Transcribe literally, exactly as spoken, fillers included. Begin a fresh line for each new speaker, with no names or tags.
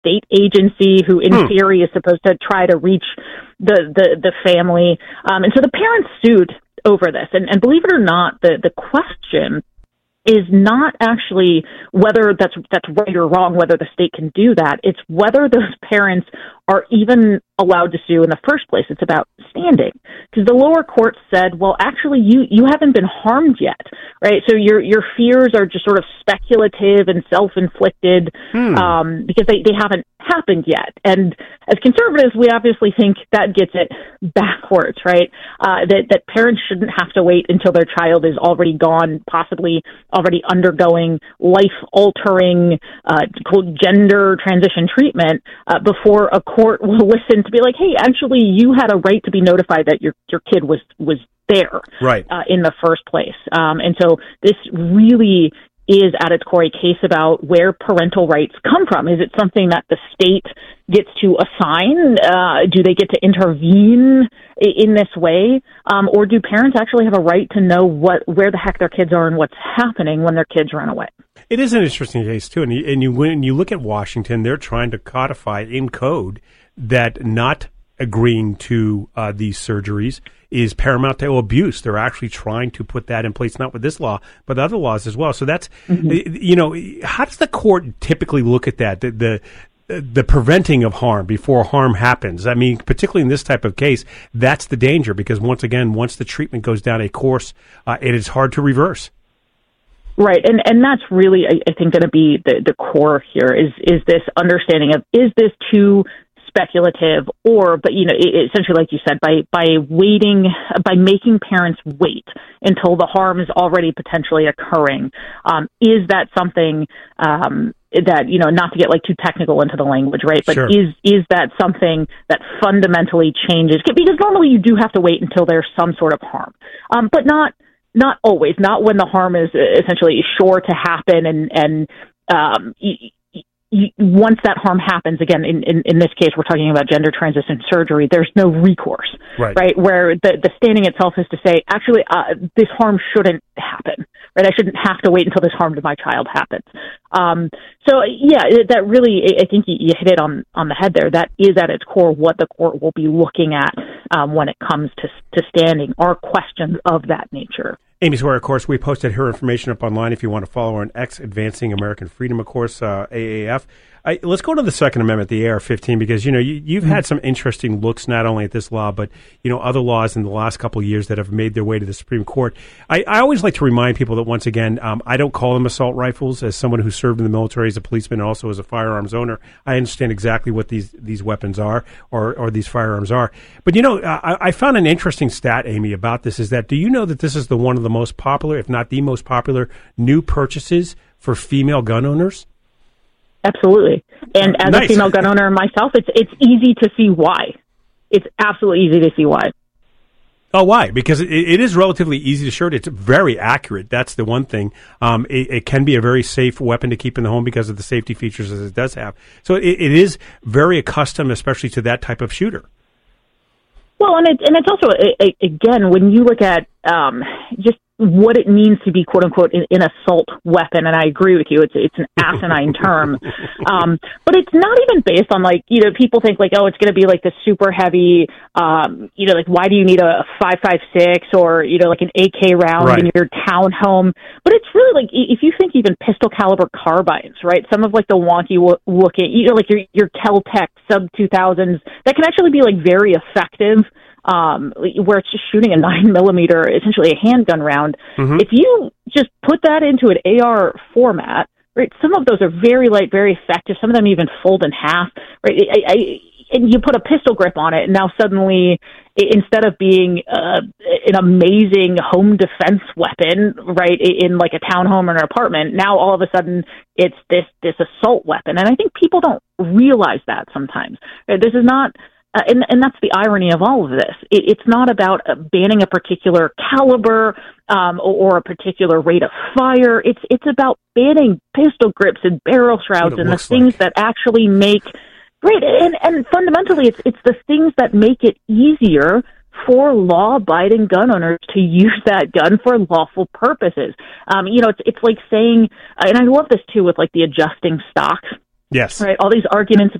state agency who, in
hmm.
theory, is supposed to try to reach the, the, the family. Um, and so the parents sued over this. And, and believe it or not, the, the question is not actually whether that's that's right or wrong, whether the state can do that. It's whether those parents are even allowed to sue in the first place. It's about standing. Because the lower court said, well, actually, you, you haven't been harmed yet, right? So your your fears are just sort of speculative and self-inflicted
hmm.
um, because they, they haven't happened yet. And as conservatives, we obviously think that gets it backwards, right? Uh, that, that parents shouldn't have to wait until their child is already gone, possibly already undergoing life-altering uh, gender transition treatment uh, before a court will listen to be like, hey, actually, you had a right to be notified that your your kid was was there
right.
uh, in the first place. Um, and so this really is at its core a case about where parental rights come from. Is it something that the state gets to assign? Uh, do they get to intervene in this way? Um, or do parents actually have a right to know what where the heck their kids are and what's happening when their kids run away?
It is an interesting case, too. And you, and you when you look at Washington, they're trying to codify in code that not agreeing to uh, these surgeries is paramount to abuse. They're actually trying to put that in place, not with this law, but other laws as well. So that's, mm-hmm. you know, how does the court typically look at that, the, the the preventing of harm before harm happens? I mean, particularly in this type of case, that's the danger, because once again, once the treatment goes down a course, uh, it is hard to reverse.
Right, and and that's really, I, I think, going to be the, the core here is is this understanding of, is this too speculative, or, but, you know, essentially, like you said, by, by waiting, by making parents wait until the harm is already potentially occurring, um, is that something um, that, you know, not to get like too technical into the language, right? But
sure.
is is that something that fundamentally changes? Because normally you do have to wait until there's some sort of harm, um, but not not always, not when the harm is essentially sure to happen and, and um, y- once that harm happens, again, in, in, in this case, we're talking about gender transition surgery, there's no recourse,
right?
right? Where the, the standing itself is to say, actually, uh, this harm shouldn't happen, right? I shouldn't have to wait until this harm to my child happens. Um, so, yeah, that really, I think you, you hit it on, on the head there. That is at its core what the court will be looking at um, when it comes to, to standing, are questions of that nature.
Amy Swearer, of course, we posted her information up online if you want to follow her on X, Advancing American Freedom, of course, uh, A A F. I, let's go to the Second Amendment, the A R fifteen, because, you know, you, you've mm-hmm. had some interesting looks not only at this law, but, you know, other laws in the last couple of years that have made their way to the Supreme Court. I, I always like to remind people that, once again, um, I don't call them assault rifles. As someone who served in the military as a policeman and also as a firearms owner, I understand exactly what these, these weapons are or, or these firearms are. But, you know, I, I found an interesting stat, Amy, about this, is that, do you know that this is the one of the most popular, if not the most popular, new purchases for female gun owners?
Absolutely. And as
nice.
a female gun owner myself, it's it's easy to see why. It's absolutely easy to see why.
Oh, why? Because it, it is relatively easy to shoot. It's very accurate. That's the one thing. Um, it, it can be a very safe weapon to keep in the home because of the safety features as it does have. So it, it is very accustomed, especially to that type of shooter.
Well, and, it, and it's also, again, when you look at um, just what it means to be, quote unquote, an, an assault weapon, and I agree with you, it's it's an asinine term, um, but it's not even based on, like, you know, people think like, oh, it's going to be like the super heavy, um, you know, like, why do you need a five five six or, you know, like an A K round
right.
in your townhome? But it's really like, if you think even pistol caliber carbines, right? Some of like the wonky looking, you know, like your your Kel-Tec sub two thousands that can actually be like very effective. Um, where it's just shooting a nine millimeter, essentially a handgun round. Mm-hmm. If you just put that into an A R format, right? Some of those are very light, very effective. Some of them even fold in half, right? I, I, and you put a pistol grip on it, and now suddenly, instead of being uh, an amazing home defense weapon, right, in like a townhome or an apartment, now all of a sudden it's this this assault weapon. And I think people don't realize that sometimes. Right? This is not. Uh, and, and that's the irony of all of this. It, it's not about uh, banning a particular caliber um, or, or a particular rate of fire. It's it's about banning pistol grips and barrel shrouds and the things like. that actually make great. And, and fundamentally, it's it's the things that make it easier for law-abiding gun owners to use that gun for lawful purposes. Um, you know, it's it's like saying, and I love this too with like the adjusting stocks.
Yes.
Right. All these arguments